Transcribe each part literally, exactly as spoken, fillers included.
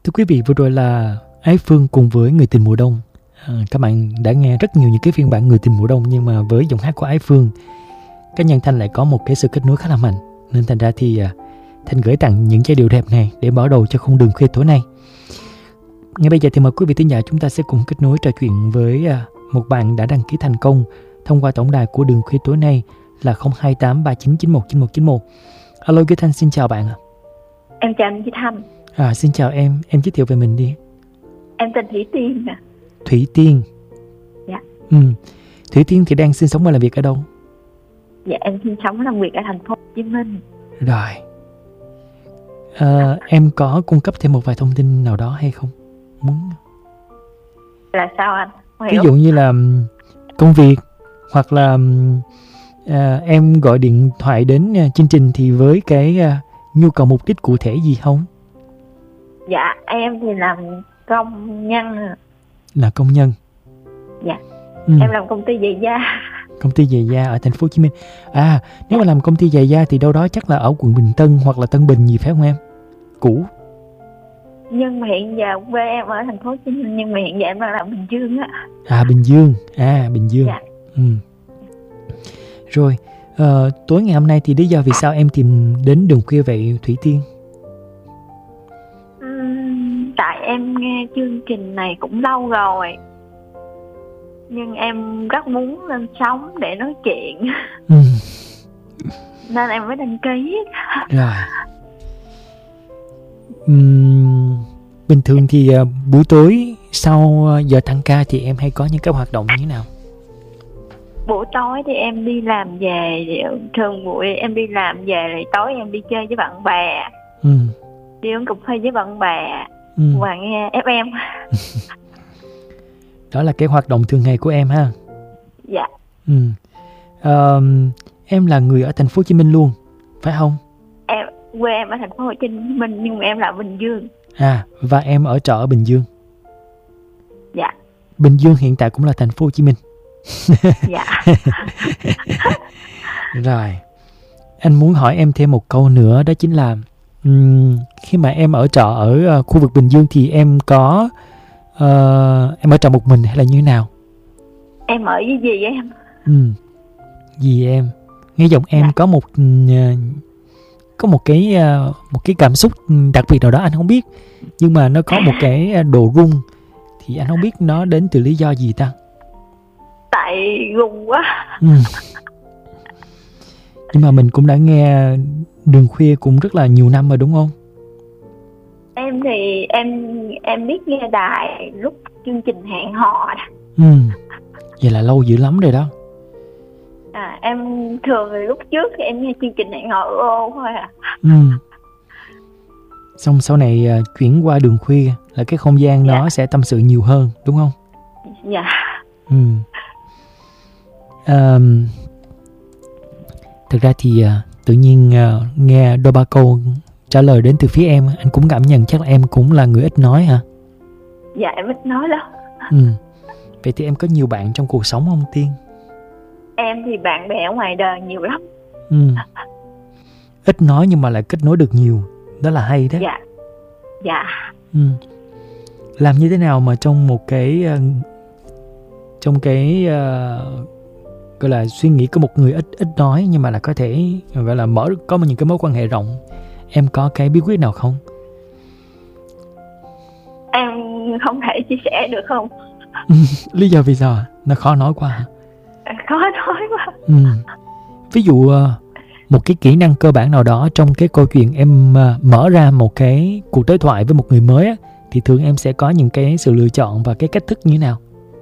Thưa quý vị, vừa rồi là Ái Phương cùng với Người Tình Mùa Đông. À, các bạn đã nghe rất nhiều những cái phiên bản Người Tình Mùa Đông, nhưng mà với giọng hát của Ái Phương, cá nhân Thanh lại có một cái sự kết nối khá là mạnh. Nên thành ra thì à, Thanh gửi tặng những giai điệu đẹp này để mở đầu cho khung đường khuya tối nay. Ngay bây giờ thì mời quý vị thính giả chúng ta sẽ cùng kết nối trò chuyện với à, một bạn đã đăng ký thành công thông qua tổng đài của đường khuya tối nay là không hai tám ba chín chín một chín một chín một. Alo, Duy Thanh xin chào bạn ạ. Em chào anh Duy Thanh. À, xin chào em, em giới thiệu về mình đi. Em tên Thủy Tiên nè. Thủy Tiên. Dạ. Ừ. Thủy Tiên thì đang sinh sống và làm việc ở đâu? Dạ em sinh sống làm việc ở thành phố Hồ Chí Minh. Rồi. À, em có cung cấp thêm một vài thông tin nào đó hay không? Muốn Là sao anh? Không ví hiểu. dụ như là công việc hoặc là à, em gọi điện thoại đến à, chương trình thì với cái à, nhu cầu mục đích cụ thể gì không? Dạ em thì làm công nhân. Là công nhân. Dạ. Ừ. Em làm công ty giày da. Công ty giày da ở thành phố Hồ Chí Minh. À, nếu mà làm công ty giày da thì đâu đó chắc là ở quận Bình Tân hoặc là Tân Bình gì phải không em? Cũ. Nhưng mà hiện giờ quê em ở thành phố Hồ Chí Minh, nhưng mà hiện giờ em đang làm Bình Dương á. À, Bình Dương. À, Bình Dương. Dạ. Ừ. Rồi, uh, tối ngày hôm nay thì lý do vì sao em tìm đến đường khuya vậy Thủy Tiên? Uhm, tại em nghe chương trình này cũng lâu rồi, nhưng em rất muốn lên sóng để nói chuyện. Ừ. Nên em mới đăng ký. Rồi. Uhm, bình thường thì uh, buổi tối sau uh, giờ tăng ca thì em hay có những cái hoạt động như thế nào? Buổi tối thì em đi làm về, thường buổi em đi làm về rồi tối em đi chơi với bạn bè. Ừ. Đi uống cà phê với bạn bè. Ừ. Và nghe ép em. Đó là cái hoạt động thường ngày của em ha. Dạ. Ừ. Uh, em là người ở thành phố Hồ Chí Minh luôn, phải không? Em quê em ở thành phố Hồ Chí Minh nhưng mà em là Bình Dương. À, và em ở trọ ở Bình Dương. Dạ. Bình Dương hiện tại cũng là thành phố Hồ Chí Minh. Dạ. Rồi. Anh muốn hỏi em thêm một câu nữa, đó chính là um, khi mà em ở trọ ở uh, khu vực Bình Dương thì em có uh, em ở trọ một mình hay là như thế nào? Em ở với dì em. Ừ. Dì em. Nghe giọng em Dạ. có một uh, có một cái uh, một cái cảm xúc đặc biệt nào đó anh không biết, nhưng mà nó có một cái độ rung, thì anh không biết nó đến từ lý do gì ta. Tại rùng quá. Ừ. Nhưng mà mình cũng đã nghe đường khuya cũng rất là nhiều năm rồi đúng không? Em thì em em biết nghe đài lúc chương trình hẹn hò. Ừ. Vậy là lâu dữ lắm rồi đó. À, em thường thì lúc trước thì em nghe chương trình hẹn hò ô thôi à. Ừ. Xong sau này uh, chuyển qua đường khuya là cái không gian Dạ. nó sẽ tâm sự nhiều hơn đúng không? Dạ. Ừ. Um, thực ra thì uh, tự nhiên uh, nghe đôi ba câu trả lời đến từ phía em, anh cũng cảm nhận chắc là em cũng là người ít nói hả? Dạ em ít nói lắm. Ừ. Vậy thì em có nhiều bạn trong cuộc sống không Tiên? Em thì bạn bè ở ngoài đời nhiều lắm. Ừ. Ít nói nhưng mà lại kết nối được nhiều, đó là hay đó. Dạ. Dạ. Ừ. Làm như thế nào mà trong một cái uh, trong cái uh, gọi là suy nghĩ của một người ít ít nói nhưng mà là có thể gọi là mở có những cái mối quan hệ rộng, em có cái bí quyết nào không? Em không thể chia sẻ được không? Lý do vì sao? Nó khó nói quá hả? Khó nói quá. Ừ. Ví dụ uh, một cái kỹ năng cơ bản nào đó trong cái câu chuyện em uh, mở ra một cái cuộc đối thoại với một người mới á, thì thường em sẽ có những cái sự lựa chọn và cái cách thức như thế nào?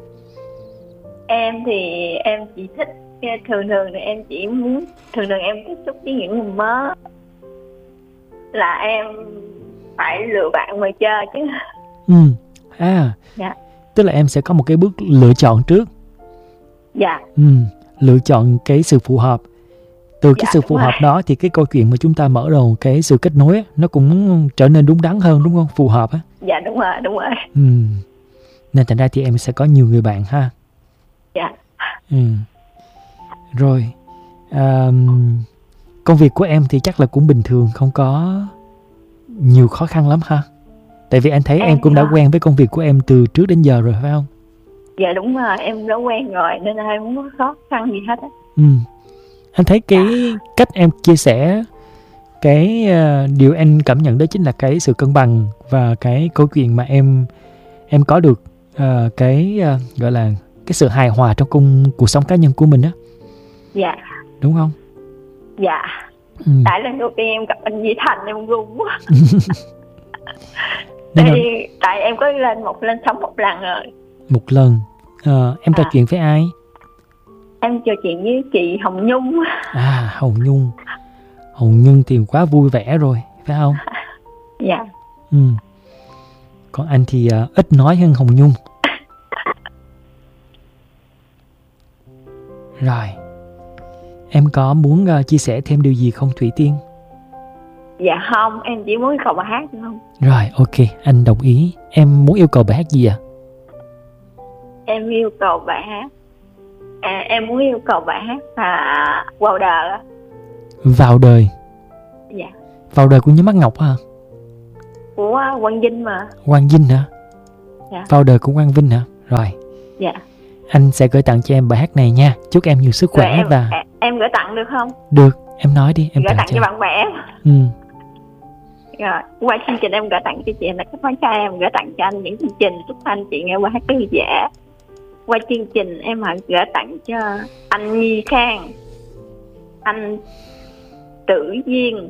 Em thì em chỉ thích, thường thường thì em chỉ muốn, thường thường em tiếp xúc với những người mới là em phải lựa bạn mà chơi chứ. Ừ. À. Dạ. Tức là em sẽ có một cái bước lựa chọn trước. Dạ. Ừ. Lựa chọn cái sự phù hợp. Từ cái Dạ, sự phù hợp rồi. đó thì cái câu chuyện mà chúng ta mở đầu cái sự kết nối á, nó cũng trở nên đúng đắn hơn đúng không? Phù hợp á. Dạ đúng rồi, đúng rồi. Ừ. Nên thành ra thì em sẽ có nhiều người bạn ha. Dạ. Ừ. Rồi. À, công việc của em thì chắc là cũng bình thường, không có nhiều khó khăn lắm ha. Tại vì anh thấy em, Em cũng đã hả? quen với công việc của em từ trước đến giờ rồi phải không? Dạ đúng rồi, em đã quen rồi nên là em không có khó khăn gì hết á. Ừ. Anh thấy cái cách em chia sẻ cái ờ, điều anh cảm nhận đó chính là cái sự cân bằng và cái câu chuyện mà em em có được ờ, cái ờ, gọi là cái sự hài hòa trong công cuộc sống cá nhân của mình á, Dạ, đúng không? dạ. Ừ. Tại lần đầu tiên em gặp anh Duy Thành em run quá. Nên là tại, tại em có lên một lên sóng một lần rồi. một lần ờ, em trò À. chuyện với ai? Em trò chuyện với chị Hồng Nhung. À, Hồng Nhung. Hồng Nhung thì quá vui vẻ rồi phải không? Dạ. Ừ. Còn anh thì ờ, ít nói hơn Hồng Nhung. Rồi, em có muốn ờ, chia sẻ thêm điều gì không Thủy Tiên? Dạ không, em chỉ muốn cầu bài hát thôi không. Rồi, ok, anh đồng ý. Em muốn yêu cầu bài hát gì ạ? À? Em yêu cầu bài hát à, em muốn yêu cầu bài hát là Vào đời á. Vào đời. Dạ. Vào đời của nhóm Mắt Ngọc hả? Của Quang Vinh mà. Quang Vinh hả? Dạ. Vào đời của Quang Vinh hả? Rồi. Dạ. Anh sẽ gửi tặng cho em bài hát này nha. Chúc em nhiều sức khỏe. Rồi em, và em, em gửi tặng được không? Được, em nói đi, em gửi tặng tặng cho. cho bạn bè. Ừ. Rồi qua chương trình em gửi tặng cho chị là các món cho em gửi tặng cho anh những chương trình chúc anh chị nghe qua hát thư giả. Qua chương trình em hãy gửi tặng cho anh Nhi Khang, anh Tử Duyên,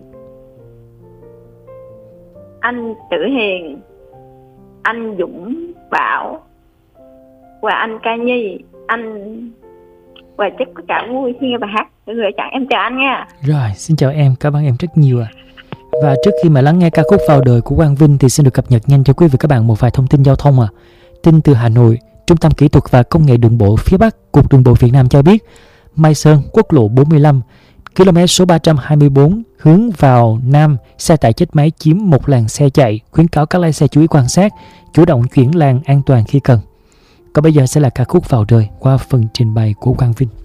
anh Tử Hiền, anh Dũng Bảo và anh Ca Nhi, anh và chúc tất cả vui khi nghe bài hát gửi tặng. Em chào anh nha. Rồi, xin chào em, cảm ơn em rất nhiều ạ. À. Và trước khi mà lắng nghe ca khúc Vào đời của Quang Vinh thì xin được cập nhật nhanh cho quý vị các bạn một vài thông tin giao thông à. Tin từ Hà Nội, Trung tâm Kỹ thuật và Công nghệ Đường bộ phía Bắc, Cục Đường bộ Việt Nam cho biết, Mai Sơn, quốc lộ bốn mươi lăm, km số ba trăm hai mươi bốn, hướng vào Nam, xe tải chết máy chiếm một làn xe chạy, khuyến cáo các lái xe chú ý quan sát, chủ động chuyển làn an toàn khi cần. Còn bây giờ sẽ là ca khúc Vào đời qua phần trình bày của Quang Vinh.